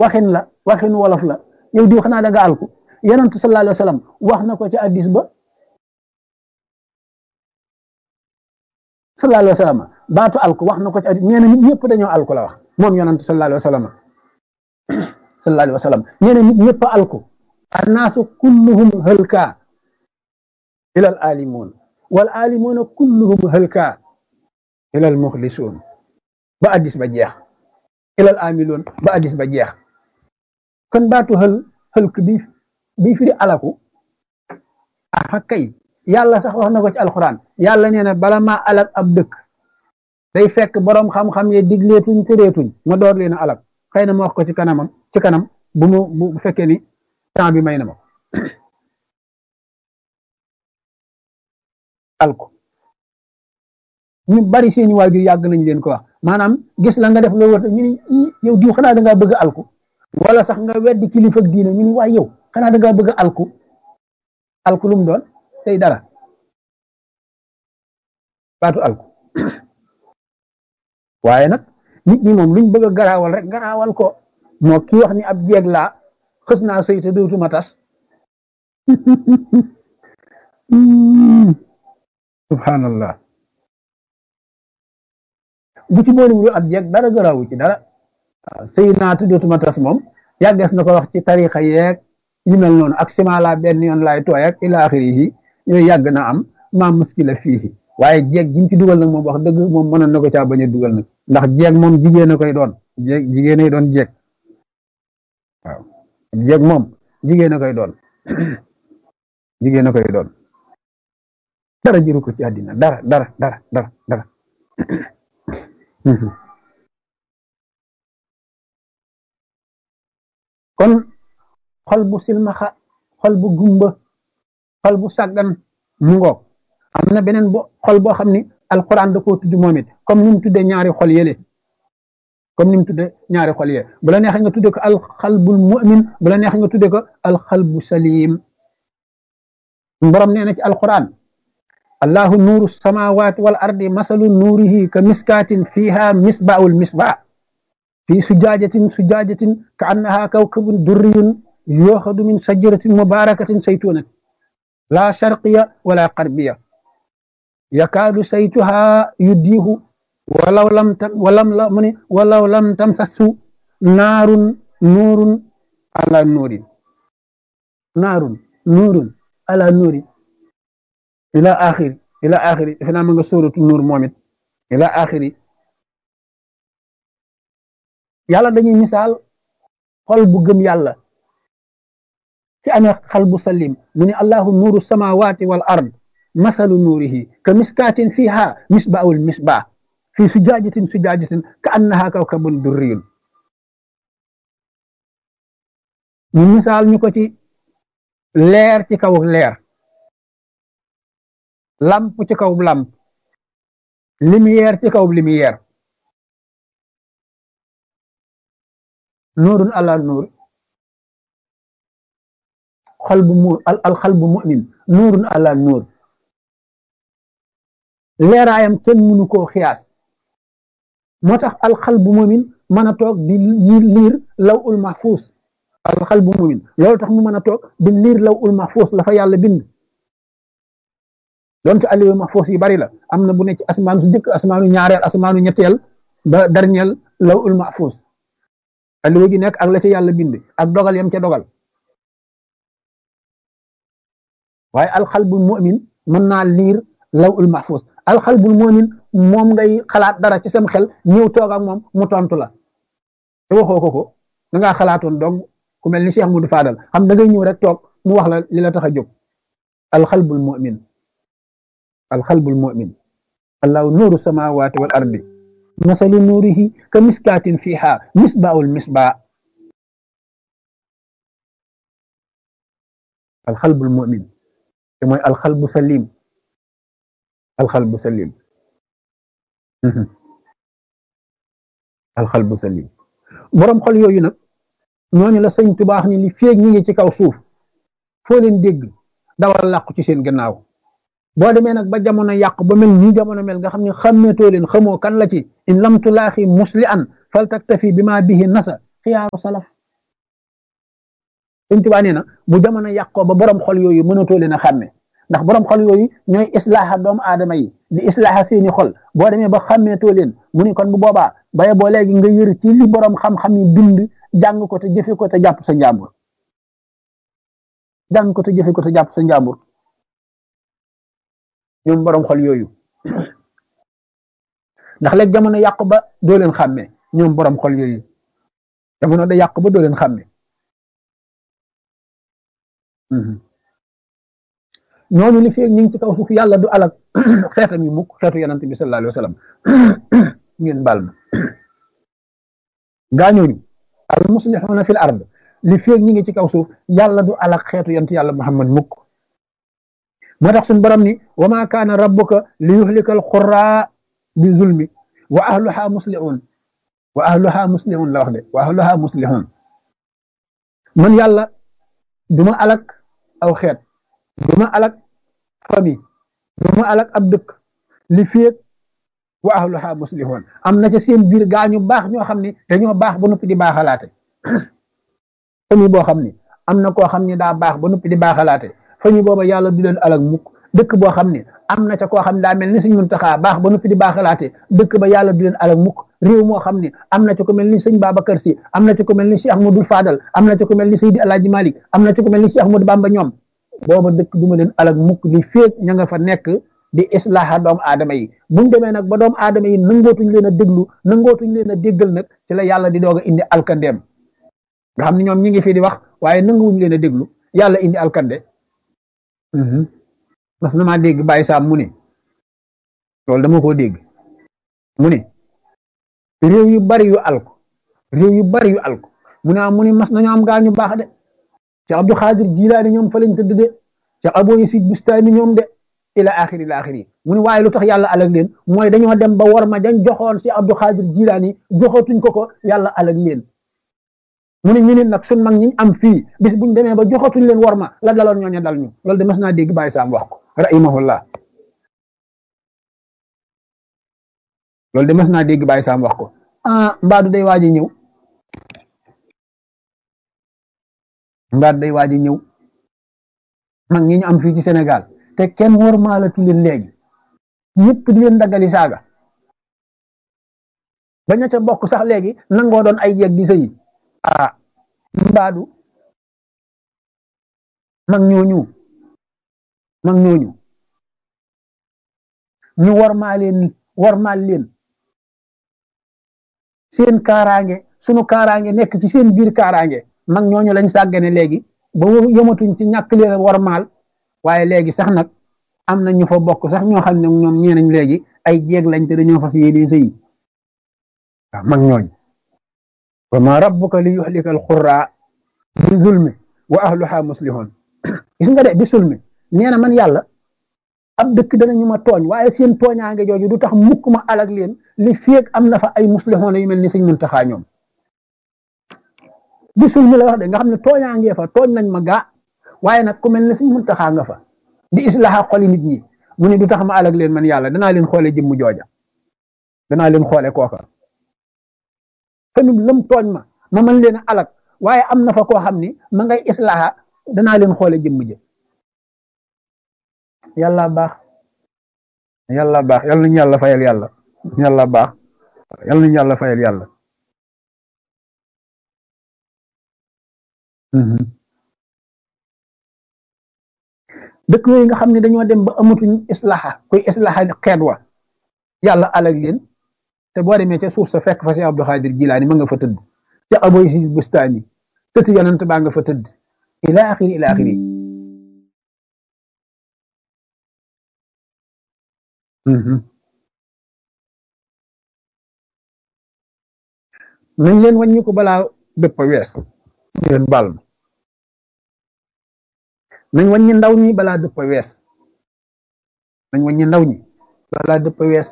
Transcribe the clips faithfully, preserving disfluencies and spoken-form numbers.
waxin la waxin wolof la yow diw xanaa da nga alku yonent sallallahu alayhi wa sallam wax na ko ci hadiis ba sallallahu alayhi wa sallam baatu alku wax na ko ci hadiis nee na nit ñëpp dañoo alku la wax moom yonent sallallahu alayhi wa sallam sallallahu alayhi wa sallam nee na nit ñëpp alku annaasu kulluhum halka ila al alimun wal alimuuna kulluhum halka ila al muxlisuun ba hadiis ba jeex ila al amiluun ba hadiis ba jeex kon baatu xël xëlk bi bi firi alaku ah kay yàlla sax wax na ko ci alxuraan yàlla nee na bala maa alak ab dëkk day fekk boroom xam-xam ye digleetuñ tëreetuñ ma door leen a alak xëy na ma wax ko ci kanamam ci kanam bu mu bu fekkee ni temps bi may na ma alku ñu bari seeni waajur yàgg nañ leen ko wax maanaam gis la nga def loo war ñu ni yow diw xanaa da ngaa bëgg alku wala sax nga weddi kilifa ak diine ñu ni waay yow xanaa da ngaa bëgg alku alku lu mu doon tey dara baatu alku waaye nag nit ñi moom luñ bëgg a garaawal rek garaawal ko moo kii wax ni ab jeeg laa xës naa sëy te dootuma tas subhanallah bu ci boole ab jeeg dara garaawu ci dara waaw sëy naa te dootuma tas moom yàggees na ko wax ci tarixa yeeg yu mel noonu ak sima la benn yoon laay tooy ak ila axiri yi yooyu yàgg na am maa muskila fii waaye jeeg gi mu ci dugal nag moom wax dëgg moom mënoon na ko caa bañ a dugal nag ndax jeeg moom jigéen a koy doon jeeg jigéen a doon jeeg waaw jeeg moom jigéen a koy doon jigéen a koy doon dara jëru ko ci àddina dara dara dara dara dara kon xol bu silmaxa xol bu gumba xol bu sàggan mu ngoog am na beneen bo xol boo xam ni alquran da koo tudd moom it comme ni mu tuddee ñaari xol yële comme ni mu tuddee ñaari xol yële bu la neexee nga tuddee ko alxalbul mu'min bu la neexee nga tuddee ko alxalbu salim borom nee na ci alquran allahu nuuru samawati wal ardi masalu nuurihi ka miskaatin fiha misbaul misbaa fi sujaajatin sujaajatin ka annaha kawkabun durriyun yooxadu min sajaratin mubarakatin saytunatin la sharqiya wala qarbiya yakaadu saytuha yuddiihu walaw lam tam walam la mu ne walaw lam tamsasu naarun nuurun ala nuurin naarun nuurun ala nuurin ila axiri ila axiri defe naa ma nga sóoratu nuur moom it ila axiri yàlla dañuy misaal xol bu gëm yàlla ci amee xal bu salim mu ne allahu nuuru samawati wal ard masalu nuurihi ka miskaatin fiha misbaul misbah fi sujaajatin sujaajatin ka annaha kawkabun durriyun ñu misaal ñu ko ci leer ci kaw leer lamp ci kaw lamp lumière ci kaw lumière nuurun ala nuur xol bu mu al xal bu mu'min nuurun ala nuur leeraayam kenn mënu koo xiyaas moo tax al xal bu mu'min mën a toog di liir law ul mahfuus al xal bu mu'min loolu tax mu mën a toog di liir law ul mahfuus la fa yàlla bind donte aliwu mahfuus yi bari la am na bu ne ci asmaanu su jëkk asmaanu ñaareel asmaanu ñetteel ba dernier law ul mahfuus aliwu gi nekk ak la ca yàlla bind ak dogal yam ca dogal waaye alxalbul mu'min mën naa liir law ul mahfuus alxalbul mu'min moom ngay xalaat dara ci sam xel ñëw toog ak moom mu tontu la te waxoo ko ko da ngaa xalaatoon donc ku mel ni Cheikh Moudou Fadal xam da ngay ñëw rek toog mu wax la li la tax a jóg alxalbul mu'min alxalbul mu'min allahu nuuru samawati wal ardi masalu nuurihi ka miskaatin fiha misbaul misbaa alxalbul mu'min te mooy alxalbu salim alxalbu salim alxalbu salim borom xol yooyu nag ñooñu la sëñ Tuubaa ni li feeg ñi ngi ci kaw suuf foo leen dégg dawal làqu ci seen gannaaw boo demee nag ba jamono yàq ba mel nii jamono mel nga xam ne xàmmeetoo leen xamoo kan la ci in lam tulaaxi musli an fal taktafi bi ma bihi nasa xiyaaru salaf Sëñ Tuubaa nee na bu jamono yàqoo ba borom xol yooyu mënatoo leen a xàmme ndax borom xol yooyu ñooy islaaha doomu aadama yi di islaaha seeni xol boo demee ba xàmmeetoo leen mu ni kon bu boobaa baye boo léegi nga yër ci li borom xam-xam yi bind jàng ko te jëfe ko te jàpp sa njàmbur jàng ko te jëfe ko te jàpp sa njàmbur ñoom borom xol yooyu ndax léegi jamono yàqu ba doo leen xàmme ñoom borom xol yooyu jamono da yàqu ba doo leen xàmme ñooñu li fi ñu ngi ci kaw suuf yàlla du alak xeetam yi mukk xeetu yonent bi sallallahu alayhi wa sallam ngeen baal ma gaa ñooñu al muslihuna fil ard li fi ñu ngi ci kaw suuf yàlla du alak xeetu yonent yàlla Muhammad mukk moo tax suñu borom ni wa ma kaana rabbuka li yuhlika al qura bi zulmi wa ahluha muslihun wa ahluha muslihun la wax de wa ahluha muslihun man yàlla duma alak aw xeet duma alak famille duma alak ab dëkk li féeg wa ahluha muslihun am na ca seen biir gaa ñu baax ñoo xam ne dañoo baax ba noppi di baaxalaate famille boo xam ne am na koo xam ne daa baax ba noppi di baaxalaate famille booba yàlla du leen alak mukk dëkk boo xam ne am na ca koo xam ne daa mel ni Sëñ Muntaxa baax ba noppi di baaxalaate dëkk ba yàlla du leen alak mukk réew moo xam ne am na ci ko mel ni sëñ Babacar Si am na ci ko mel ni Cheikh Ahmadou Fadal am na ci ko mel ni Seydi Alaaji Malik am na ci ko mel ni Cheikh Ahmadou Bamba ñoom booba dëkk du ma leen alak mukk li féeg ña nga fa nekk di islaaha doomu aadama yi buñ demee nag ba doomu aadama yi nangootuñ leen a déglu nangootuñ leen a déggal nag ci la yàlla di doog a indi alkandeem nga xam ne ñoom ñi ngi fi di wax waaye nanguwuñ leen a déglu yàlla indi alkande mas na maa dégg Baye Sam mu ne loolu dama koo dégg mu ne réew yu bari yu alko réew yu bari yu alko mu ne am mu ne mas nañu am gaa ñu baax de Cheikh Abdou Khadir Jilaani ñoom fa lañ tëdd de Cheikh Abou Yazid Bustami ñoom de ila axiri ila axiri mu ne waaye lu tax yàlla alag leen mooy dañoo dem ba war ma dañ joxoon Cheikh Abdou Khadir Jilaani joxatuñ ko ko yàlla alag leen mu ne ñu ne nag sun mag ñi am fii bis buñ demee ba joxatuñ leen war ma la daloon ñooña dal ñu loolu de mas naa dégg Baye Sam wax ko rahimahullah loolu de mas naa dégg Baye Sam wax ko ah mbaadu day waaji ñëw mbaadu day waaji ñëw mag ñi ñu am fii ci Sénégal te kenn war maalatu leen léegi ñëpp di leen daggali saaga ba ña ca bokk sax léegi nangoo doon ay jeeg di sëyi ah mbaadu mag ñooñu mag ñooñu ñu war maa leen war maal leen seen kaaraange sunu kaaraange nekk ci seen biir kaaraange mag ñooñu lañ sàggane léegi ba yëmatuñ ci ñàkk leen war maal waaye léegi sax nag am na ñu fa bokk sax ñoo xam ne ñoom ñeenañ léegi ay jeeg lañ te dañoo fas yéene sëyi waaw mag ñooñ wa ma rabbuka li yuhlika al qura bi zulmi wa ahluha muslihun gis nga de bi zulmi nee na man yàlla ab dëkk danañu ma tooñ waaye seen tooñaange jooju du tax mukk ma alag leen li féeg am na fa ay muslihun yu mel ni Sëñ Muntaxa ñoom bi zulmi la wax de nga xam ne tooñaangee fa tooñ nañ ma gaa waaye nag ku mel ni Sëñ Muntaxa nga fa di islaha xoli nit ñi mu ne du tax ma alag leen man yàlla danaa leen xoole jëmmu jooja danaa leen xoole kooka fenum lëm tooñ ma ma mën leen a alag waaye am na fa koo xam ni ma ngay islaha danaa leen xoole jëmm jë yàlla baax yàlla baax yàlla nañu yàlla fayal yàlla yàlla baax yàlla nañu yàlla fayal yàlla dëkk yooyu nga xam ne dañoo dem ba amatuñ islaha koy islaha xeet wa yàlla alag leen te boo demee ca suuf sa fekk fa Cheikh Abdou Khadir Jilaani ma nga fa tëdd ca Abou Yazid Bustami sëtu yonent baa nga fa tëdd ila axiri ila axiri nañ leen wàññi ko balaa dëpp wees leen baal ma nañ wàññi ndaw ñi balaa dëpp wees nañ wàññi ndaw ñi balaa dëpp wees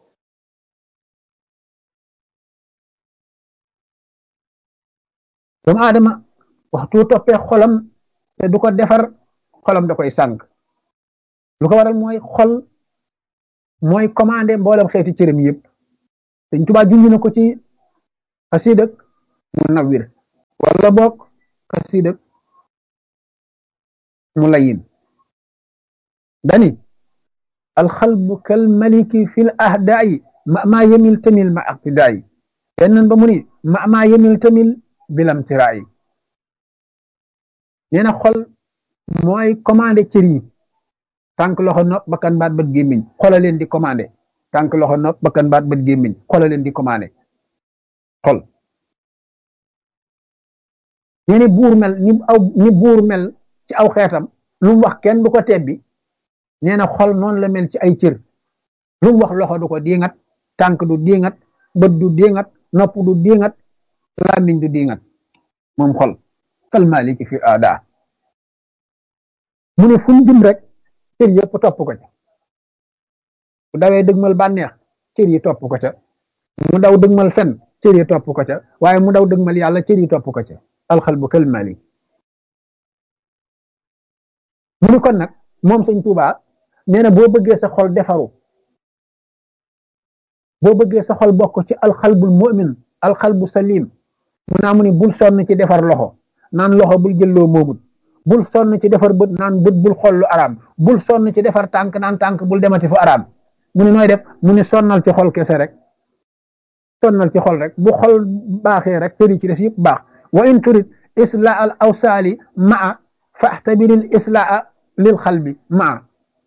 doomu aadama waxtu toppee xolam te du ko defar xolam da koy sànq lu ko waral mooy xol mooy commandé mboolem xeeti cërëm yëpp Sëñ Tuubaa junj na ko ci xasiidak Munawwir wala boog xasiidak mu layin dani alxalbu kal maliki fil ahdaayi ma maa yemil tamil ma aqtidaayi yeneen ba mu ni ma maa yemil tamil bilam tiraayi nee na xol mooy commandé cër yi tànk loxo nopp bakkan baat bët gémmiñ xola leen di commandé tànk loxo nopp bakkan baat bët gémmiñ xola leen di commandé xol nee ni buur mel ni aw ni buur mel ci aw xeetam lu mu wax kenn du ko tebbi nee na xol noonu la mel ci ay cër lu mu wax loxo du ko diingat tànk du diingat bët du diingat nopp du diingat làmmiñ du diingat moom xol kal maliki fi aada mu ne fu mu jëm rek cër yëpp topp ko ca bu dawee dëgmal bànneex cër yi topp ko ca mu daw dëgmal fen cër yi topp ko ca waaye mu daw dëgmal yàlla cër yi topp ko ca alxalbu kal malik mu ni kon nag moom sëñ Tuubaa nee na boo bëggee sa xol defaru boo bëggee sa xol bokk ci alxalbul mu'min alxalbu salim mu naa mu ni bul sonn ci defar loxo naan loxo bul jëlloo moomut bul sonn ci defar bët naan bët bul xool lu araam bul sonn ci defar tànk naan tànk bul demati fu araam mu ni nooy def mu ni sonnal ci xol kese rek sonnal ci xol rek bu xol baaxee rek tëri ci def yëpp baax wa in turid islaa al awsaali maa faxtabiril islaa lil xalbi maa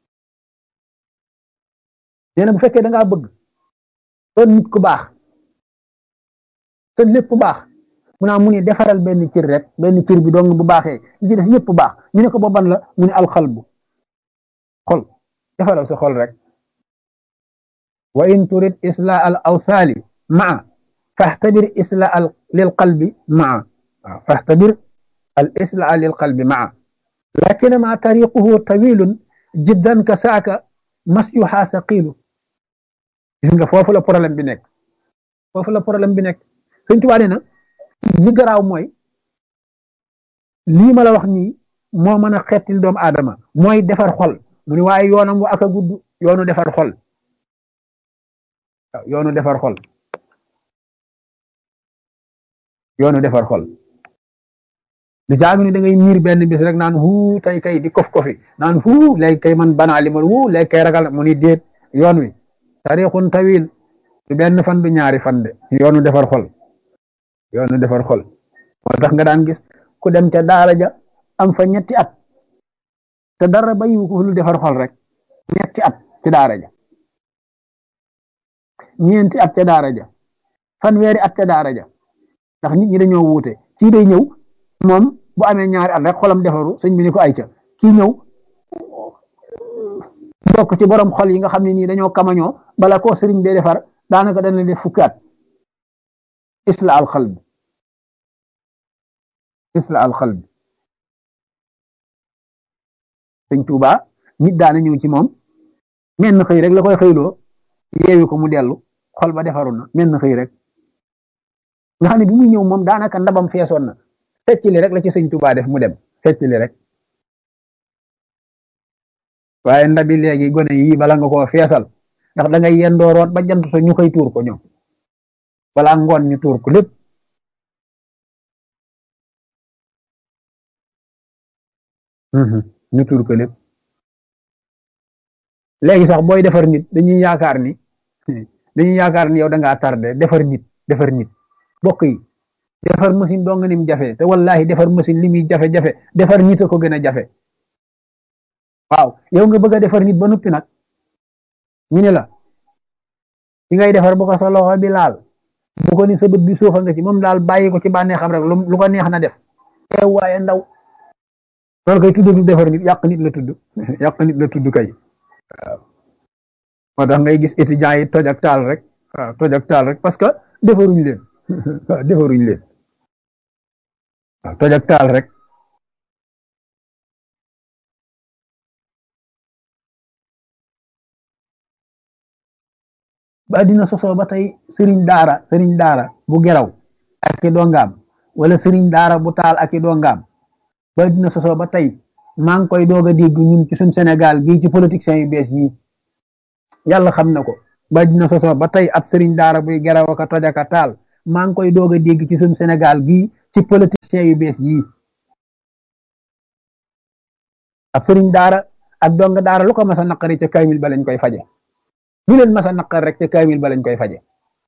nee na bu fekkee da ngaa bëgg doon nit ku baax te lépp baax mu naa mu ni defaral benn cër rek benn cër bi dong bu baaxee li ci def yëpp baax ñu ne ko booban la mu ni alxalbu xol defaral sa xol rek wa in turid islaa al awsaali maa faxtabir islaa lil qalbi maa waaw faxtabir al islaa lil qalbi maa lakinama tariquhu tawilun jiddan ka saaka masyuha saqilu gis nga foofu la problème bi nekk foofu la problème bi nekk Sëñ Tuubaa nee na li garaaw mooy lii ma la wax nii moo mën a xettil doomu aadama mooy defar xol mu ni waaye yoonam wa ak a gudd yoonu defar xol waaw yoonu defar xol yoonu defar xol du jaagi ni da ngay miir benn bis rek naan huu tey kay di kof kofi naan huu léegi kay man banaa li ma huu léegi kay ragal mu ni déet yoon wi tarixun tawil du benn fan du ñaari fan de yoonu defar xol yoonu defar xol moo tax nga daan gis ku dem ca daara ja am fa ñetti at te dara bayiwu ko lu defar xol rek ñetti at ci daara ja ñeenti at ca daara ja fanweeri at ca daara ja ndax nit ñi dañoo wuute kii day ñëw moom bu amee ñaari at rek xolam defaru sëñ bi ni ko ay ca kii ñëw bokk ci borom xol yi nga xam ne nii dañoo kamañoo bala koo sëriñ bee defar daanaka dana def fukki at isla al xalb isla al xalb sëñ Tuuba nit daana ñëw ci moom menn xëy rek la koy xëyloo yeewi ko mu dellu xol ba defaru na menn xëy rek nga xam ne bi muy ñëw moom daanaka ndabam feesoon na fecc li rek la ci sëñ Tuuba def mu dem fecc li rek waaye ndabi léegi gone yii bala nga koo feesal ndax da ngay yendoo root ba jant so ñu koy tuur ko ñoom balaa ngoon ñu tuur ko lépp ñu tuur ko lépp léegi sax booy defar nit dañuy yaakaar ni dañuy yaakaar ni yow da ngaa tardé defar nit defar nit bokk yi defar machine doo nga nim jafe te wallahi defar machine li muy jafe-jafe defar nit a ko gën a jafe waaw yow nga bëgg a defar nit ba noppi nag ñu ne la ki ngay defar bu ko sa loxo bi laal bu ko ni sa bët bi suufa nga ci moom daal bàyyi ko ci bànnee xam rek lu ko neex na def teew waaye ndaw loolu kay tudd du defar nit yàq nit la tudd yàq nit la tudd kay waaw moo tax ngay gis étudiants yi toj ak taal rek waaw toj ak taal rek parce que defaruñ leen waaw defaruñ leen waaw toj ak taal rek ba dina sosoo ba tey sëriñ daara sëriñ daara bu geraw ak i dongaam wala sëriñ daara bu taal ak i dongaam ba dina sosoo ba tey maa ngi koy doog a dégg ñun ci suñ Sénégal gii ci politiciens yu bees yi yàlla xam na ko ba dina sosoo ba tey ab sëriñ daara buy geraw ak a toj ak a taal maa ngi koy doog a dégg ci suñ Sénégal gii ci politiciens yu bees yi ab sëriñ daara ak donga daara lu ko mas a naqari ca kaamil ba lañ koy faje lu leen mas a naqar rek ca kaamil ba lañ koy faje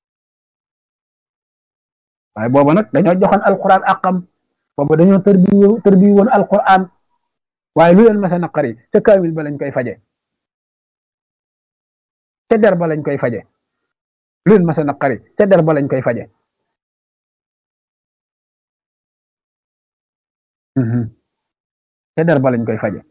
waaye booba nag dañoo joxoon alquran àqam booba dañoo tër bi tër bi woon alquran waaye lu leen mas a naqari ca kaamil ba lañ koy faje ca der ba lañ koy faje lu leen mas a naqari ca der ba lañ koy faje ca der ba lañ koy faje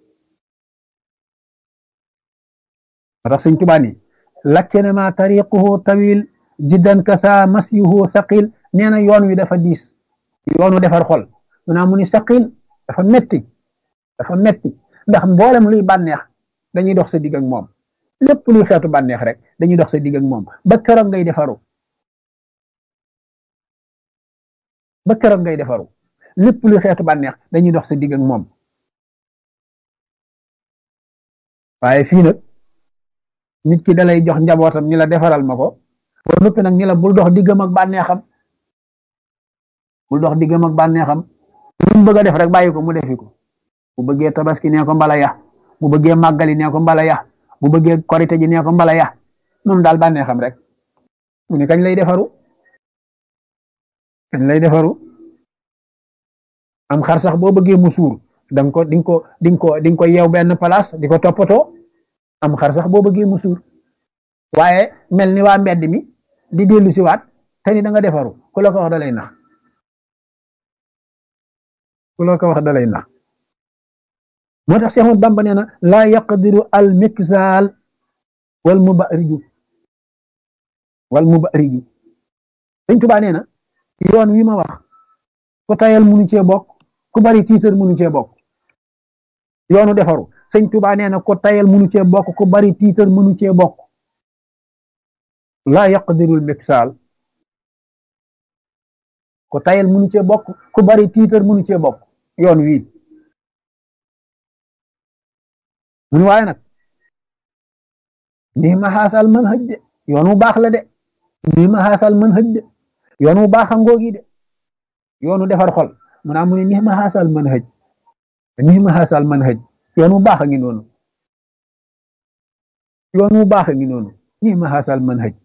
moo tax Sëñ Tuubaa ni lakkinama tariquhu tawil jiddan kasa masyuhu saqil nee na yoon wi dafa diis yoonu defar xol mu naa mu ni saqil dafa metti dafa metti ndax mboolem luy bànneex dañuy dox sa digg ak moom lépp luy xeetu bànneex rek dañuy dox sa digg ak moom ba keroog ngay defaru ba keroog ngay defaru lépp luy xeetu bànneex dañuy dox sa digg ak moom waaye fii nag nit ki dalay jox njabootam ni la defaral ma ko ba noppi nag ni la bul dox diggam ak bànneexam bul dox diggam ak bànneexam lu mu bëgg a def rek bàyyi ko mu defi ko bu bëggee tabaski nee ko mbala ya bu bëggee màggali nee ko mbala ya bu bëggee korite ji nee ko mbala ya moom daal bànneexam rek mu ne kañ lay defaru kañ lay defaru am xar sax boo bëggee mu suur danga ko dinga ko dinga ko dinga ko yeew benn place di ko toppatoo am xar sax boo bëggee mu suur waaye mel ni waa mbedd mi di dellu si waat te ni da nga defaru ku la ko wax da lay nax ku la ko wax da lay nax moo tax Seex Ahmadu Bamba nee na laa yaqdiru al miksaal wal mubariju wal mubariju Sëñ Tuubaa nee na yoon wi ma wax ku tayal munu cee bokk ku bari tiitar munu cee bokk yoonu defaru Sëñ Tuubaa nee na ku tayal munu cee bokk ku bari tiitar munu cee bokk laa yaqdiru al miksaal ku tayal munu cee bokk ku bari tiitar munu cee bokk yoon wi mun waaye nag nii ma xaasal mën hëj de yoon wu baax la de nii ma xaasal mën hëj de yoon wu baax a ngoogi de yoonu defar xol mu naa mu ne nii ma xaasal mën hëj nii ma xaasal mën hëj yoon wu baax a ngi noonu yoon wu baax a ngi noonu nii ma xaasal mën hëj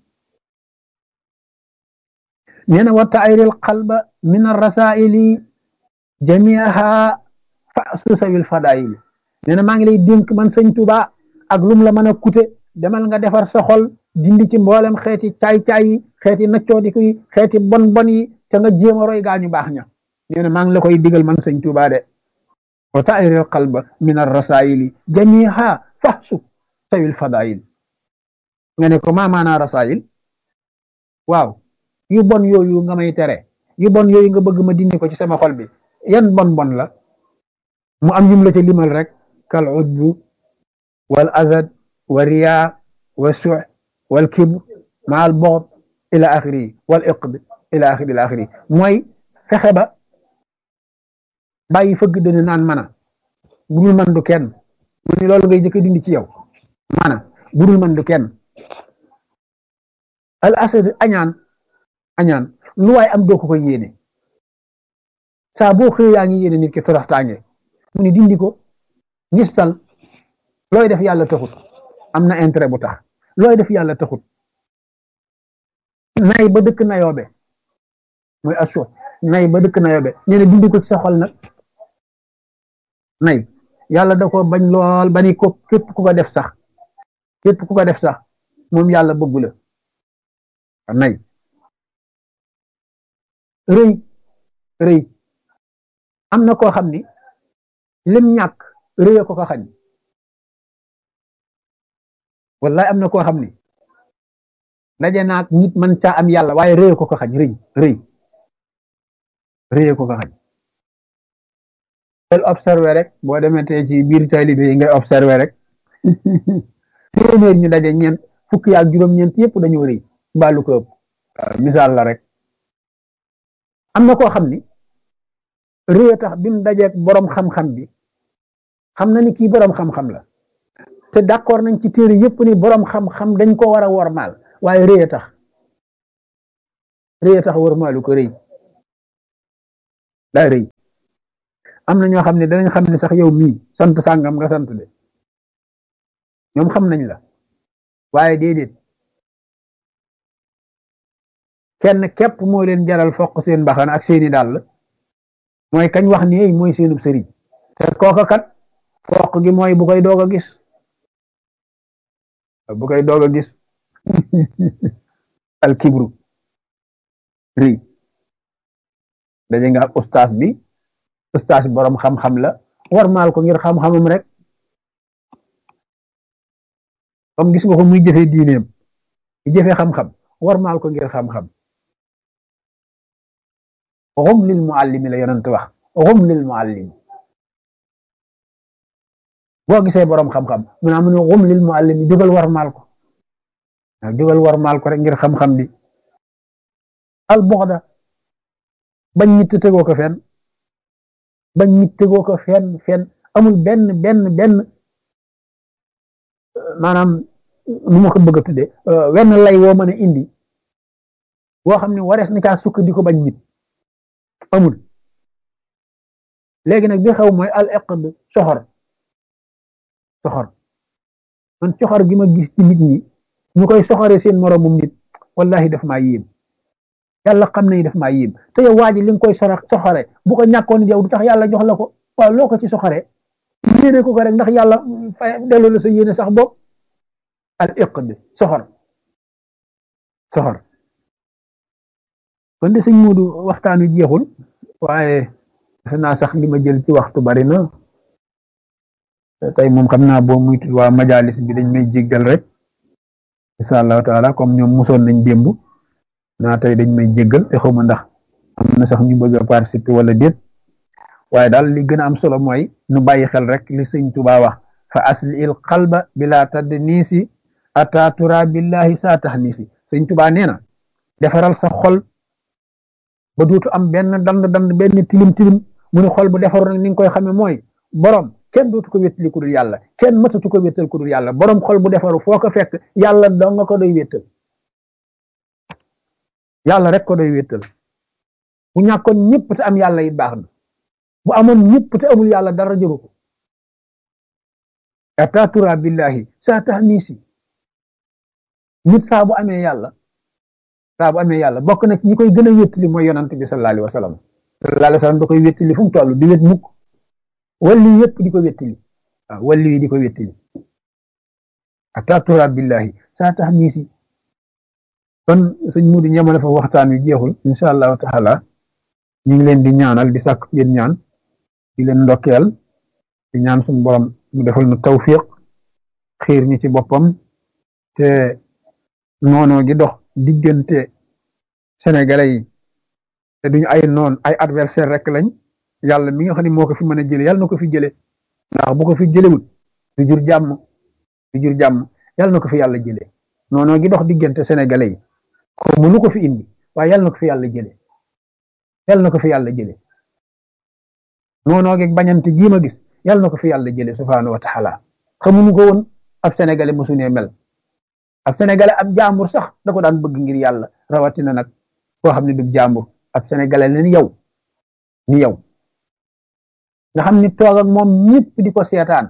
nee na wa tayril qalba min arrasaili jamiaha fa susawil fadaili nee na maa ngi lay dénk man Sëñ Tuubaa ak lum la mën a kute demal nga defar sa xol dindi ci mboolem xeeti caay-caay yi xeeti naccoodiku yi xeeti bon bon yi te nga jéem a roy gaa ñu baax ña nee na maa ngi la koy digal man Sëñ Tuubaa de wa tayril qalba min arrasaili jamiha fahsu sawil fadail nga ne ko maa maanaa rasail waaw yu bon yooyu nga may tere yu bon yooyu nga bëgg ma dindi ko ci sama xol bi yan bon bon la mu am yum la ca limal rek kal ujbu wal azad wa riya wa su' wal kibr ma al bughd ila axiri wal iqd ila axiri ila axiri mooy fexe ba bàyyi fëgg dana naan mana budul man du kenn mu ni loolu ngay jëkk dindi ci yow mana budul man du kenn al asad añaan añaan lu waay am doo ko ko yéene saa boo xëy yaa ngi yéene nit ki toroxtaange mu ni dindi ko ngistal looy def yàlla taxut am na intérêt bu tax looy def yàlla taxut nay ba dëkk nayoobe mooy asso nay ba dëkk nayoobe nee na dindi ko ci sa xol nag nay yàlla da ko bañ lool ba ni ko képp ku ko def sax képp ku ko def sax moom yàlla bëggu la nay rëy rëy am na koo xam ni lim ñàkk rëy ko ko xañ wallahi am na koo xam ni daje naag nit man caa am yàlla waaye rëy ko ko xañ rëy rëy rëy ko ko xañ del observé rek boo demee tey ci biir taalibe yi ngay observé rek téeméer ñu daje ñeent fukki ak juróom-ñeent yëpp dañoo rëy mbaalu ko ëpp misaal la rek am na koo xam ni rëy tax bi mu dajeeg borom xam-xam bi xam na ni kii borom xam-xam la te d'accord nañ ci téere yëpp ni borom xam-xam dañ ko war a wormaal waaye rëy tax rëy tax wormaalu ko rëy daa rëy am na ñoo xam ne danañ xam ne sax yow mii sant sàngam nga sant de ñoom xam nañ la waaye déedéet kenn képp moo leen jaral foq seen mbaxana ak seeni dàll mooy kañ wax ni mooy seenub sëriñ te kooka kat foq gi mooy bu koy doog a gis bu koy doog a gis al kibru ri daje nga ak ustaas bi ustaas bi borom xam-xam la war maal ko ngir xam-xamam rek comme gis nga ko muy jëfee diineem di jëfee xam-xam war maal ko ngir xam-xam xum lil muallimi la yonent wax xum lil muallimi boo gisee borom xam-xam mu naa mu ne xum lil muallimi jógal war maal ko waaw jógal war maal ko rek ngir xam-xam bi al buxda bañ nit tegoo ko fenn bañ nit tegoo ko fenn fenn amul benn benn benn maanaam nu ma ko bëgg a tuddee wenn lay woo mën a indi boo xam ne warees na caa sukk di ko bañ nit amul léegi nag bi xew mooy al iqd soxor soxor man soxor gi ma gis ci nit ñi ñu koy soxoree seen moromum nit wallahi daf maa yéem yàlla xam nañu daf maa yéem te yow waa ji li nga koy sora soxore bu ko ñàkkoon yow du tax yàlla jox la ko waaw loo ko ci soxore yéene ko ko rek ndax yàlla fay delloo la sa yéene sax bopp al iqd soxor soxor kon de sëñ Moodu waxtaan wi jeexul waaye defe naa sax li ma jël ci waxtu bari na tey moom xam naa boo muy waa majalis bi dañ may jéggal rek insha allahu taala comme ñoom mosoon nañ démb naa tey dañ may jéggal te xawma ndax am na sax ñu bëgg a participer wala déet waaye daal li gën a am solo mooy nu bàyyi xel rek li sëñ Tuubaa wax fa asli il qalba bila tadnisi ata tura billahi saa tahnisi sëñ Tuubaa nee na defaral sa xol ba dootu am benn dand dand benn tilim tilim mu ne xol bu defaru nag ni nga koy xamee mooy borom kenn dootu ko wéttali ku dul yàlla kenn mëtatu ko wéttal ku dul yàlla borom xol bu defaru foo ko fekk yàlla dong nga ko doy wéttal yàlla rek ko doy wéttal bu ñàkkoon ñëpp te am yàlla yi baax na bu amoon ñëpp te amul yàlla dara jëru ko atatura billahi saa tax niisi nit saa bu amee yàlla saa bu amee yàlla bokk na ci ñi koy gën a wéttali mooy yonant bi sallallahu alayhi wa sallam sallallahu alayhi wa sallam da koy wéttali fu mu toll di wét mukk walli yëpp di ko wéttali waaw walli yi di ko wéttali atatura billahi saa tax niisi kon sëñ Mudu ñamale fa waxtaan wi jeexul insha allahu taala ñu ngi leen di ñaanal di sàkk yéen ñaan di leen ndokkeel di ñaan suñu borom mu defal nu tawfiq xiir ñi ci boppam te noonoo gi dox diggante sénégalais yi te duñu ay noon ay adversaire rek lañ yàlla mi nga xam ne moo ko fi mën a jële yàlla na ko fi jële ndax bu ko fi jëlewul du jur jàmm du jur jàmm yàlla na ko fi yàlla jële noonoo gi dox diggante sénégalais yi ko mënu ko fi indi waaye yàlla na ko fi yàlla jële yàlla na ko fi yàlla jële noonoo gi bañante gii ma gis yàlla na ko fi yàlla jële subhaanahu wa taala xamuñu ko woon ab sénégalais mosunee mel ab sénégalais ab jàmbur sax da ko daan bëgg ngir yàlla rawatina nag koo xam ne du jàmbur ab sénégalais la ni yow ni yow nga xam ni toog ak moom ñëpp di ko seetaan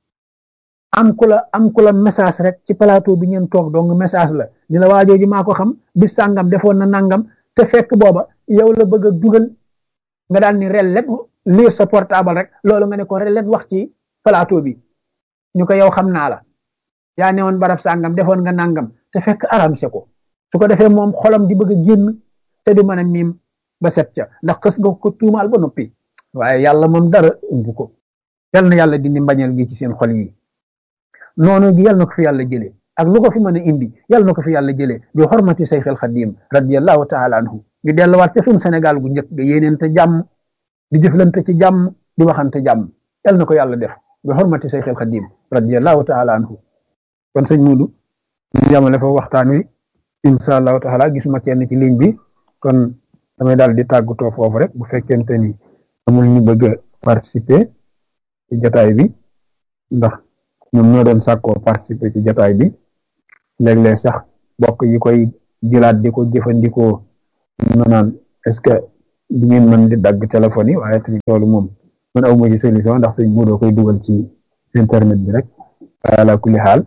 am ku la am ku la message rek ci plateau bi ngeen toog dong message la ni la waajooju maa ko xam bis sàngam defoon na nangam te fekk booba yow la bëgg a dugal nga daal ni rellet lire sa portable rek loolu nga ne ko rellet wax ci plateau bi ñu ko yow xam naa la yaa ne woon barab sàngam defoon nga nangam te fekk aramse ko su ko defee moom xolam di bëgg a génn te du mën a miim ba set ca ndax xës nga ko tuumaal ba noppi waaye yàlla moom dara umbu ko yal na yàlla dindi mbañeel gi ci seen xol yi noonu gi yal na ko fi yàlla jëlee ak lu ko fi mën a indi yal na ko fi yàlla jëlee bi xormati Seex al Xadiim radiyallahu taala anhu ñu delluwaat ca suñu Sénégal gu njëkk ga yéeneente jàmm di jëflante ci jàmm di waxante jàmm yal na ko yàlla def bi xormati Seex al Xadiim radiyallahu taala anhu kon sëñ Mudu ñu yamale fa waxtaan wi insha allahu taala gisuma kenn ci ligne bi kon damay daal di tàggatoo foofu rek bu fekkente ni amul ñu bëgg a participer ci jotaay bi ndax ñoom ñoo doon sàkkoo participer ci jotaay bi léeg-léeg sax bokk yi koy jëlaat di ko jëfandikoo ñu naan est-ce que du ngeen mën di dagg téléphone yi waaye tamit loolu moom man aw ma ci solution ndax sëñ Modou koy dugal ci internet bi rek ala kulli xaal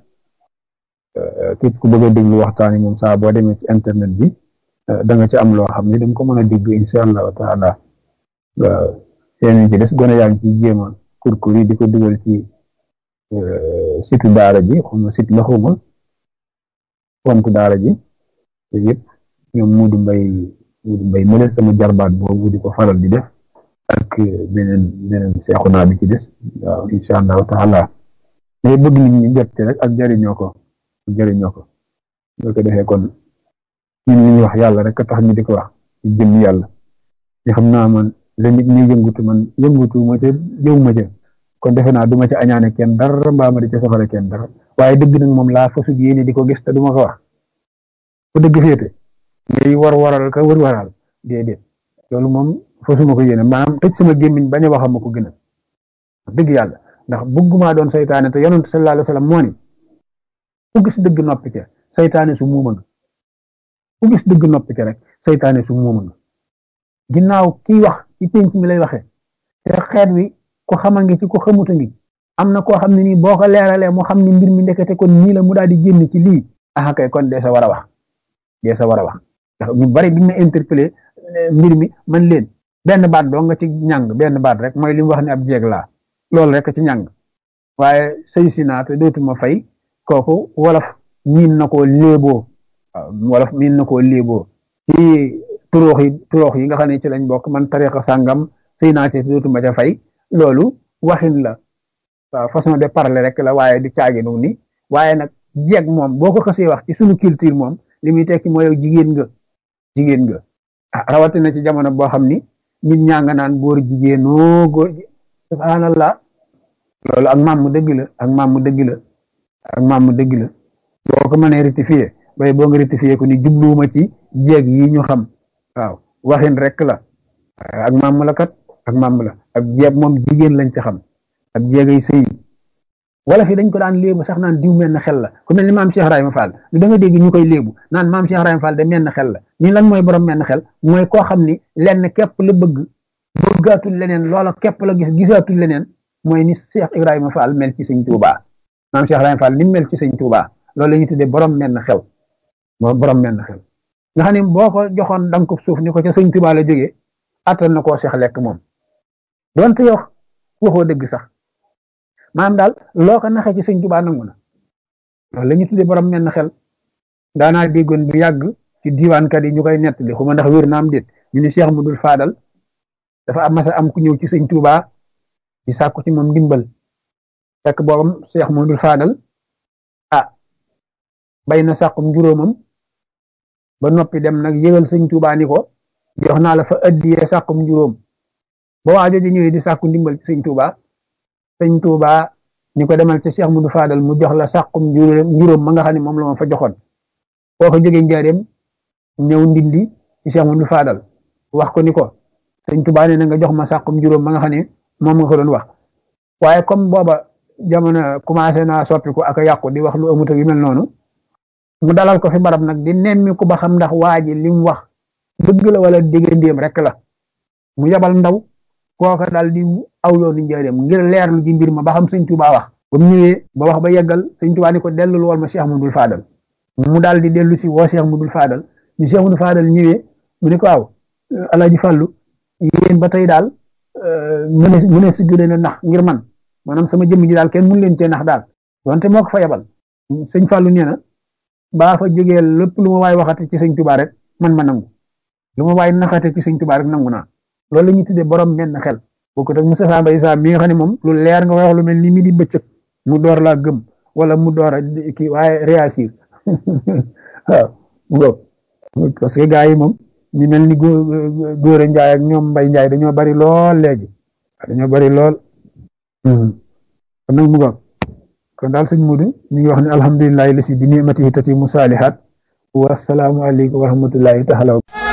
képp ku bëgg a déglu waxtaan yi moom saa boo demee ci internet bi da nga ci am loo xam ne da nga ko mën a dégg incha allahu taala waaw yéen ci des gone yaa ngi ci jéem a kurkur yi di ko dugal ci site daara ji xuma site la xuma compte daara ji te yëpp ñoom Modou Mbaye Modou Mbaye mu sama jarbaat boobu di ko faral di def ak beneen beneen seexu naa bi ci des waaw incha allahu taala mais bëgg nit ñi jot rek ak jëriñoo ko jëriñoo ko boo ko defee kon ñun li ñuy wax yàlla rek a tax ñu di ko wax ci jëm yàlla te xam naa man la nit ñi yëngutu man yëngutu ma ca jëw ma ca kon defe naa du ma ca añaane kenn dara mbaa ma di ca soxale kenn dara waaye dëgg nag moom laa fasu yéene di ko gis te du ma ko wax fu dëgg féete ngay war waral ka wër waral déedéet loolu moom fasuma ko yéene maanaam tëj sama gémmiñ bañ a waxam ma ko gën a dëgg yàlla ndax bëgguma doon saytaane te yonent sallallahu alayhi wa sallam moo ni ku gis dëgg noppi ca saytaane su muuma nga ku gis dëgg noppi ca rek saytaane su muuma nga ginnaaw kiy wax ci penc mi lay waxee te xeet wi ko xama ngi ci ko xamuta ngi am na koo xam ne nii boo ko leeralee moo xam ne mbir mi ndekete kon nii la mu daal di génn ci lii ah kay kon dee sa war a wax dee sa war a wax ndax ñu bari bi ma interpellé mbir mi man leen benn baat doo nga ci ñàng benn baat rek mooy li mu wax ne ab jeeg laa loolu rek ci ñàng waaye sëy si naa te dootuma fay kooku wolof miin na koo léeboo waaw wolof miin na koo léeboo ci turoox yi turoox yi nga xam ne ci lañ bokk man tariqa sàngam sëy naa ci dootuma ca fay loolu waxin la waaw façon de parler rek la waaye di caaginu ni waaye nag jeeg moom boo ko xasee wax ci suñu culture moom li muy tekki mooy yow jigéen nga jigéen nga ah rawatina ci jamono boo xam ni nit ñaa nga naan góor jigéenoo góor subhanallah loolu ak maam mu dëgg la ak maam mu dëgg la ak maam mu dëgg la boo ko mënee rectifier bay boo nga rectifier ko ni jubluwuma ci jeeg yi ñu xam waaw waxin rek la ak maam la kat ak maam la ak jeeg moom jigéen lañ ci xam ak jeegay sëy wala fi dañ ko daan léebu sax naan diw menn xel la ku mel ni maam Cheikh Ibrahima Fall da nga dégg ñu koy léebu naan maam Cheikh Ibrahima Fall de menn xel la ñi lan mooy borom menn xel mooy koo xam ni lenn képp la bëgg bëggaatul leneen loola képp la gis gisaatul leneen mooy ni Cheikh Ibrahima Fall mel ci sëñ Touba maam Cheikh Ibrahima Fall ni mel ci sëñ Touba loolu la ñuy tuddee borom menn xel moo borom menn xel nga xam ne boo ko joxoon danga ko suuf ni ko ca sëñ Touba la jógee attan na koo seex lekk moom donte yow waxoo dëgg sax maanaam daal loo ko naxee ci sëñ Touba nangu na loolu la ñuy tuddee borom menn xel daanaa déggoon bu yàgg ci diwaankat yi ñu koy nettali xuma ndax wér na am déet ñu ni Cheikh Mudul Fadal dafa am masa am ku ñëw ci sëñ Touba di sàkku ci moom ndimbal fekk boobam Cheikh Mudul Fadal ah bay na sàkkum juróomam ba noppi dem nag yëgal sëñ Touba ni ko jox naa la fa addiyee sàkkum juróom ba waa jooju ñëwee di sàkku ndimbal ci sëñ Touba sëñ Touba ni ko demal ci Cheikh Mudul Fadal mu jox la sàkkum juróom ma nga xam ne moom la ma fa joxoon boo ko jógee njaareem ñëw ndindi ci Cheikh Mudul Fadal wax ko ni ko sëñ Touba ne na nga jox ma sàkkum juróom ma nga xam ne moom nga ko doon wax waaye comme booba jamono commencé naa soppiku ak a yàqu di wax lu amut ak yu mel noonu mu dalal ko fi barab nag di nemmi ko ba xam ndax waa ji li mu wax dëgg la wala déggandéem rek la mu yabal ndaw kooka daal di aw yoonu njaareem ngir leerlu ji mbir ma ba xam sëñ Touba wax ba mu ñëwee ba wax ba yeggal sëñ Touba ni ko dellul wal ma Cheikh Mudul Fadal mu daal di dellu si woo Cheikh Mudul Fadal ñu Cheikh Mudul Fadal ñëwee mu ne ko waaw Alaaji Fàllu yéen ba tey daal mu ne mu ne si gën a nax ngir man maanaam sama jëmm ji daal kenn mun leen cee nax daal wante moo ko fa yabal sëñ Fàllu nee na baa fa jógee lépp lu ma waay waxate ci sëñ Touba rek man ma nangu lu ma waay naxate ci sëñ Touba rek nangu naa loolu la ñuy tuddee borom menn xel boo ko teg Moustapha Mbaye Sam mi nga xam ne moom lu leer nga wax lu mel ni mi di bëccëg mu door laa gëm wala mu door a kii waaye réagir waaw parce que gars yi moom ñu mel ni góor a njaay ak ñoom mbay njaay dañoo bari lool léegi dañoo bari lool kon nag mu goog kon daal sëñ Mudu ñu ngi wax ne alhamdulillahi lasi bi nimatihi tatimu saalihaat wa salaamu aleykum wa rahmatullahi taala